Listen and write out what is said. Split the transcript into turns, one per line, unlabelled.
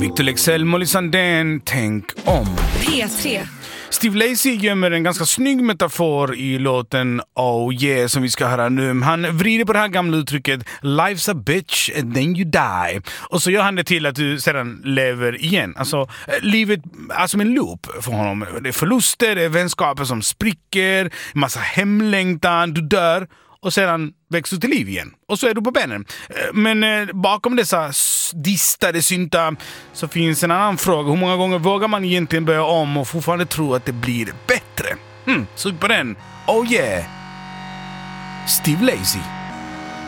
Victor Leksell, Molly Sandén, Tänk om.
P3.
Steve Lacy gömmer en ganska snygg metafor i låten Oh yeah som vi ska höra nu. Han vrider på det här gamla uttrycket Life's a bitch and then you die. Och så gör han det till att du sedan lever igen. Alltså livet är som en loop för honom. Det är förluster, det är vänskaper som spricker, massa hemlängtan, du dör. Och sedan växer du till liv igen. Och så är du på benen. Men bakom dessa distade synta så finns en annan fråga. Hur många gånger vågar man egentligen börja om och fortfarande tro att det blir bättre? Sug på den. Oh yeah. Steve Lacy.